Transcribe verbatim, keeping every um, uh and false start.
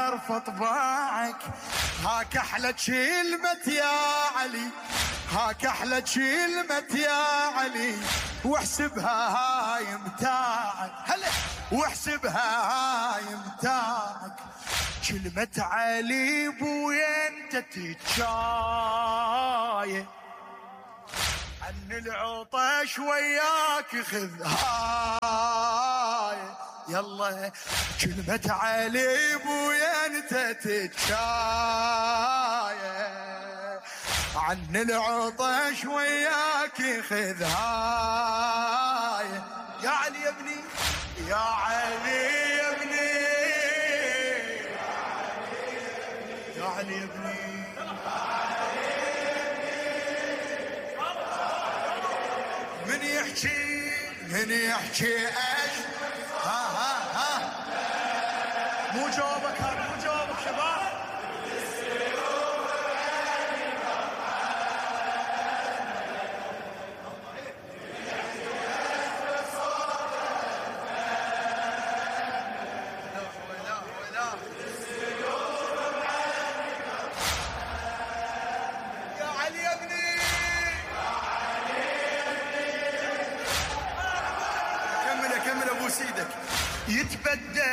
عارف طباعك. هاك احلى كلمة يا علي، هاك احلى كلمة يا علي، واحسبها هاي متاعك. هلا واحسبها هاي متاعك. كلمة علي بويا انت تتشاية، عن العطش وياك خذ هاي. يلا كلمة علي بويا انت تتشاية، عن العطش وياك خذ هاي. يا علي يا ابني، يا علي يا ابني، يا علي يا ابني، من يحكي من يحكي ايش؟ ها ها ها مو جوابك، هذا مو جوابك شباب. يا علي يا ابني، كمل كمل ابو سيدك. يتبدل